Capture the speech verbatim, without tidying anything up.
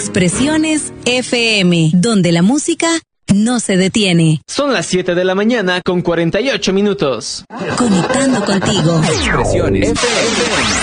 Expresiones F M, donde la música no se detiene. Son las siete de la mañana con cuarenta y ocho minutos. Conectando contigo. Expresiones F M.